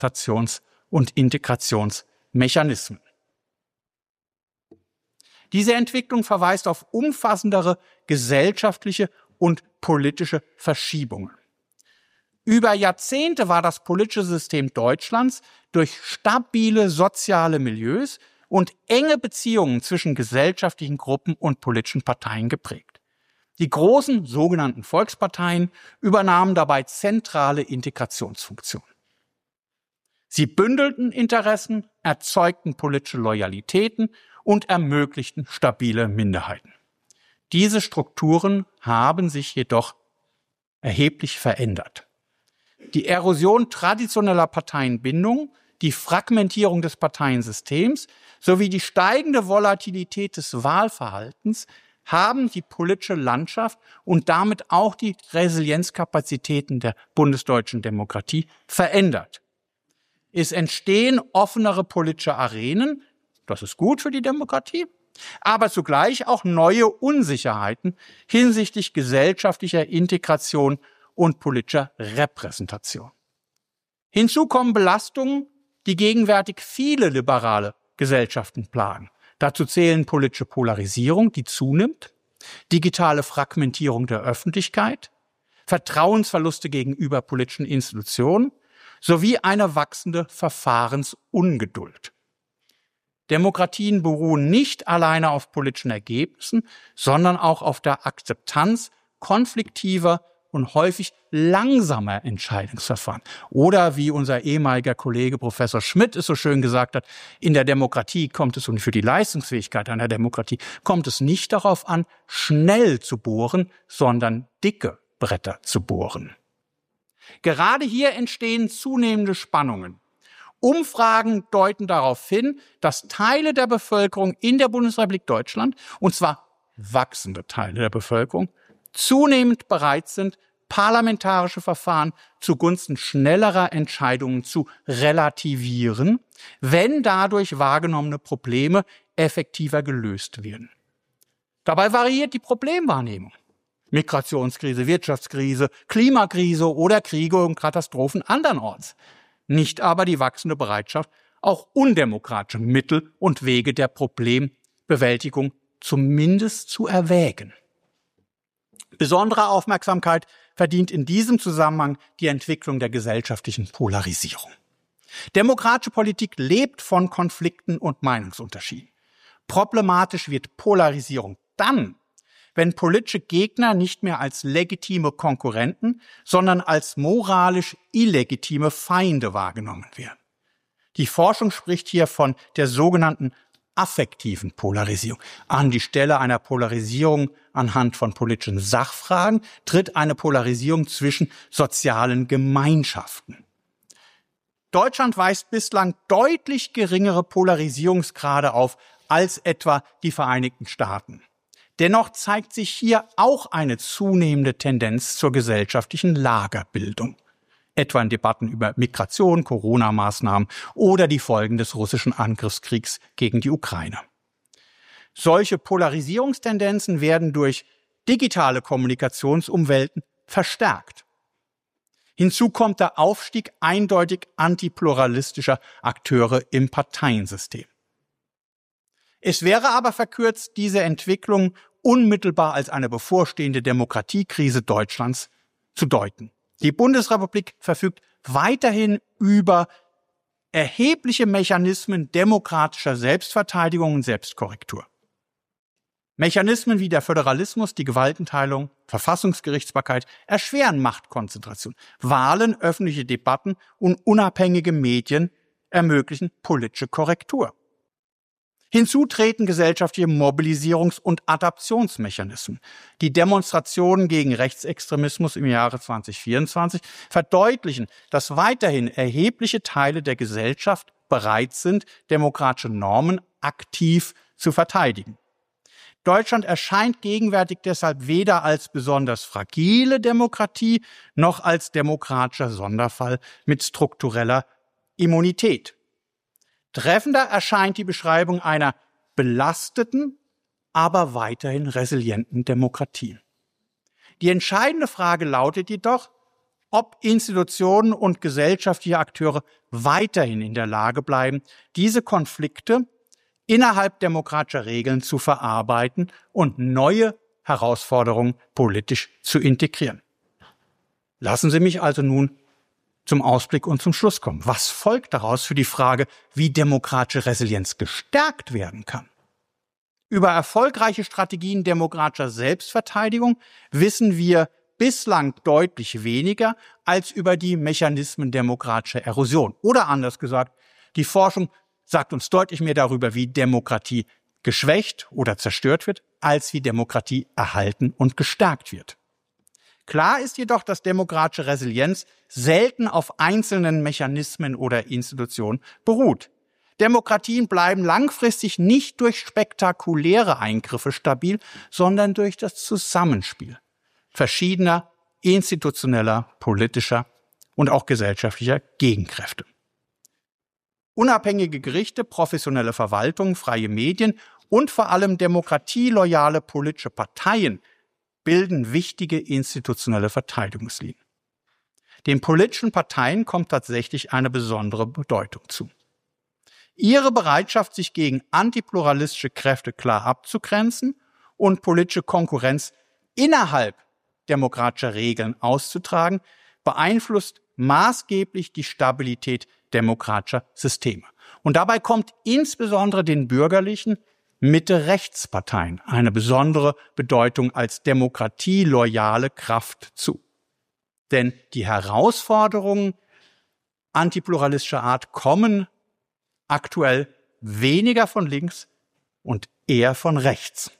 Repräsentations- und Integrationsmechanismen. Diese Entwicklung verweist auf umfassendere gesellschaftliche und politische Verschiebungen. Über Jahrzehnte war das politische System Deutschlands durch stabile soziale Milieus und enge Beziehungen zwischen gesellschaftlichen Gruppen und politischen Parteien geprägt. Die großen sogenannten Volksparteien übernahmen dabei zentrale Integrationsfunktionen. Sie bündelten Interessen, erzeugten politische Loyalitäten und ermöglichten stabile Minderheiten. Diese Strukturen haben sich jedoch erheblich verändert. Die Erosion traditioneller Parteienbindung, die Fragmentierung des Parteiensystems sowie die steigende Volatilität des Wahlverhaltens haben die politische Landschaft und damit auch die Resilienzkapazitäten der bundesdeutschen Demokratie verändert. Es entstehen offenere politische Arenen, das ist gut für die Demokratie, aber zugleich auch neue Unsicherheiten hinsichtlich gesellschaftlicher Integration und politischer Repräsentation. Hinzu kommen Belastungen, die gegenwärtig viele liberale Gesellschaften plagen. Dazu zählen politische Polarisierung, die zunimmt, digitale Fragmentierung der Öffentlichkeit, Vertrauensverluste gegenüber politischen Institutionen sowie eine wachsende Verfahrensungeduld. Demokratien beruhen nicht alleine auf politischen Ergebnissen, sondern auch auf der Akzeptanz konfliktiver und häufig langsamer Entscheidungsverfahren. Oder wie unser ehemaliger Kollege Professor Schmidt es so schön gesagt hat, in der Demokratie kommt es, und für die Leistungsfähigkeit einer Demokratie, kommt es nicht darauf an, schnell zu bohren, sondern dicke Bretter zu bohren. Gerade hier entstehen zunehmende Spannungen. Umfragen deuten darauf hin, dass Teile der Bevölkerung in der Bundesrepublik Deutschland, und zwar wachsende Teile der Bevölkerung, zunehmend bereit sind, parlamentarische Verfahren zugunsten schnellerer Entscheidungen zu relativieren, wenn dadurch wahrgenommene Probleme effektiver gelöst werden. Dabei variiert die Problemwahrnehmung. Migrationskrise, Wirtschaftskrise, Klimakrise oder Kriege und Katastrophen andernorts. Nicht aber die wachsende Bereitschaft, auch undemokratische Mittel und Wege der Problembewältigung zumindest zu erwägen. Besondere Aufmerksamkeit verdient in diesem Zusammenhang die Entwicklung der gesellschaftlichen Polarisierung. Demokratische Politik lebt von Konflikten und Meinungsunterschieden. Problematisch wird Polarisierung dann, wenn politische Gegner nicht mehr als legitime Konkurrenten, sondern als moralisch illegitime Feinde wahrgenommen werden. Die Forschung spricht hier von der sogenannten affektiven Polarisierung. An die Stelle einer Polarisierung anhand von politischen Sachfragen tritt eine Polarisierung zwischen sozialen Gemeinschaften. Deutschland weist bislang deutlich geringere Polarisierungsgrade auf als etwa die Vereinigten Staaten. Dennoch zeigt sich hier auch eine zunehmende Tendenz zur gesellschaftlichen Lagerbildung, etwa in Debatten über Migration, Corona-Maßnahmen oder die Folgen des russischen Angriffskriegs gegen die Ukraine. Solche Polarisierungstendenzen werden durch digitale Kommunikationsumwelten verstärkt. Hinzu kommt der Aufstieg eindeutig antipluralistischer Akteure im Parteiensystem. Es wäre aber verkürzt, diese Entwicklung unmittelbar als eine bevorstehende Demokratiekrise Deutschlands zu deuten. Die Bundesrepublik verfügt weiterhin über erhebliche Mechanismen demokratischer Selbstverteidigung und Selbstkorrektur. Mechanismen wie der Föderalismus, die Gewaltenteilung, Verfassungsgerichtsbarkeit erschweren Machtkonzentration. Wahlen, öffentliche Debatten und unabhängige Medien ermöglichen politische Korrektur. Hinzu treten gesellschaftliche Mobilisierungs- und Adaptionsmechanismen. Die Demonstrationen gegen Rechtsextremismus im Jahre 2024 verdeutlichen, dass weiterhin erhebliche Teile der Gesellschaft bereit sind, demokratische Normen aktiv zu verteidigen. Deutschland erscheint gegenwärtig deshalb weder als besonders fragile Demokratie noch als demokratischer Sonderfall mit struktureller Immunität. Treffender erscheint die Beschreibung einer belasteten, aber weiterhin resilienten Demokratie. Die entscheidende Frage lautet jedoch, ob Institutionen und gesellschaftliche Akteure weiterhin in der Lage bleiben, diese Konflikte innerhalb demokratischer Regeln zu verarbeiten und neue Herausforderungen politisch zu integrieren. Lassen Sie mich also nun zum Ausblick und zum Schluss kommen. Was folgt daraus für die Frage, wie demokratische Resilienz gestärkt werden kann? Über erfolgreiche Strategien demokratischer Selbstverteidigung wissen wir bislang deutlich weniger als über die Mechanismen demokratischer Erosion. Oder anders gesagt, die Forschung sagt uns deutlich mehr darüber, wie Demokratie geschwächt oder zerstört wird, als wie Demokratie erhalten und gestärkt wird. Klar ist jedoch, dass demokratische Resilienz selten auf einzelnen Mechanismen oder Institutionen beruht. Demokratien bleiben langfristig nicht durch spektakuläre Eingriffe stabil, sondern durch das Zusammenspiel verschiedener institutioneller, politischer und auch gesellschaftlicher Gegenkräfte. Unabhängige Gerichte, professionelle Verwaltung, freie Medien und vor allem demokratieloyale politische Parteien bilden wichtige institutionelle Verteidigungslinien. Den politischen Parteien kommt tatsächlich eine besondere Bedeutung zu. Ihre Bereitschaft, sich gegen antipluralistische Kräfte klar abzugrenzen und politische Konkurrenz innerhalb demokratischer Regeln auszutragen, beeinflusst maßgeblich die Stabilität demokratischer Systeme. Und dabei kommt insbesondere den bürgerlichen Mitte-Rechtsparteien eine besondere Bedeutung als demokratieloyale Kraft zu. Denn die Herausforderungen antipluralistischer Art kommen aktuell weniger von links und eher von rechts.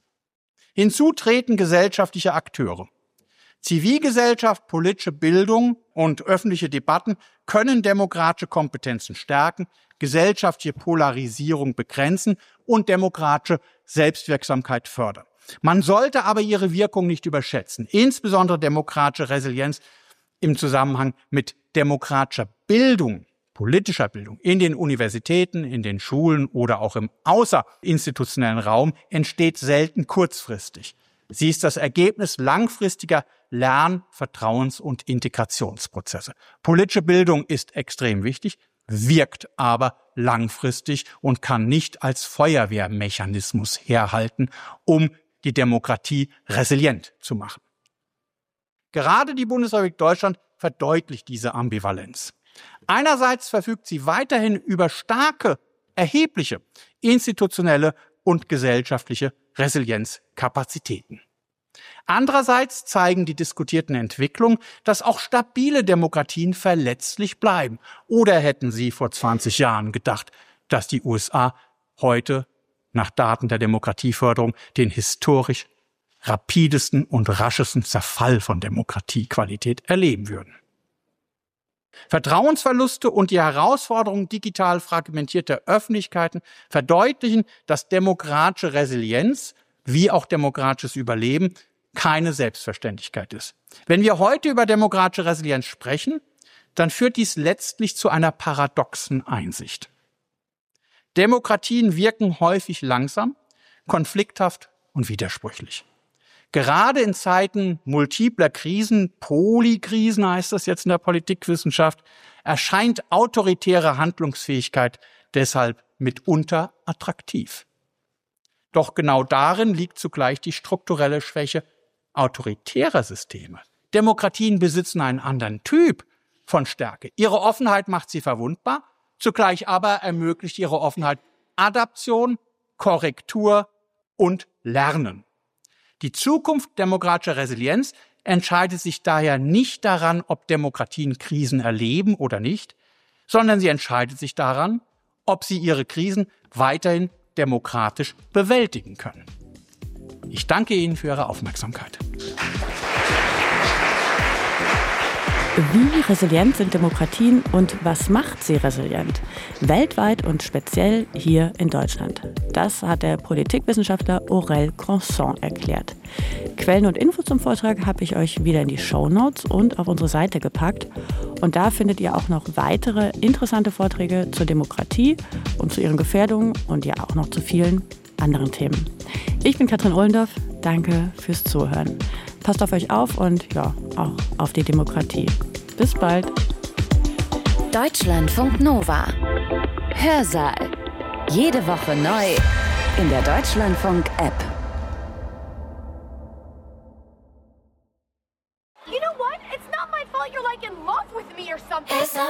Hinzu treten gesellschaftliche Akteure. Zivilgesellschaft, politische Bildung und öffentliche Debatten können demokratische Kompetenzen stärken, gesellschaftliche Polarisierung begrenzen und demokratische Selbstwirksamkeit fördern. Man sollte aber ihre Wirkung nicht überschätzen, insbesondere demokratische Resilienz im Zusammenhang mit demokratischer Bildung, politischer Bildung in den Universitäten, in den Schulen oder auch im außerinstitutionellen Raum entsteht selten kurzfristig. Sie ist das Ergebnis langfristiger Lern-, Vertrauens- und Integrationsprozesse. Politische Bildung ist extrem wichtig, wirkt aber langfristig und kann nicht als Feuerwehrmechanismus herhalten, um die Demokratie resilient zu machen. Gerade die Bundesrepublik Deutschland verdeutlicht diese Ambivalenz. Einerseits verfügt sie weiterhin über starke, erhebliche institutionelle und gesellschaftliche Resilienzkapazitäten. Andererseits zeigen die diskutierten Entwicklungen, dass auch stabile Demokratien verletzlich bleiben. Oder hätten Sie vor 20 Jahren gedacht, dass die USA heute nach Daten der Demokratieförderung den historisch rapidesten und raschesten Zerfall von Demokratiequalität erleben würden? Vertrauensverluste und die Herausforderungen digital fragmentierter Öffentlichkeiten verdeutlichen, dass demokratische Resilienz wie auch demokratisches Überleben keine Selbstverständlichkeit ist. Wenn wir heute über demokratische Resilienz sprechen, dann führt dies letztlich zu einer paradoxen Einsicht. Demokratien wirken häufig langsam, konflikthaft und widersprüchlich. Gerade in Zeiten multipler Krisen, Polykrisen heißt das jetzt in der Politikwissenschaft, erscheint autoritäre Handlungsfähigkeit deshalb mitunter attraktiv. Doch genau darin liegt zugleich die strukturelle Schwäche autoritärer Systeme. Demokratien besitzen einen anderen Typ von Stärke. Ihre Offenheit macht sie verwundbar, zugleich aber ermöglicht ihre Offenheit Adaption, Korrektur und Lernen. Die Zukunft demokratischer Resilienz entscheidet sich daher nicht daran, ob Demokratien Krisen erleben oder nicht, sondern sie entscheidet sich daran, ob sie ihre Krisen weiterhin demokratisch bewältigen können. Ich danke Ihnen für Ihre Aufmerksamkeit. Wie resilient sind Demokratien und was macht sie resilient? Weltweit und speziell hier in Deutschland. Das hat der Politikwissenschaftler Aurel Cronçon erklärt. Quellen und Infos zum Vortrag habe ich euch wieder in die Shownotes und auf unsere Seite gepackt. Und da findet ihr auch noch weitere interessante Vorträge zur Demokratie und zu ihren Gefährdungen und ja auch noch zu vielen anderen Themen. Ich bin Katrin Ohlendorf. Danke fürs Zuhören. Passt auf euch auf und ja, auch auf die Demokratie. Bis bald. Deutschlandfunk Nova. Hörsaal. Jede Woche neu in der Deutschlandfunk-App. You know what? It's not my fault you're like in love with me or something.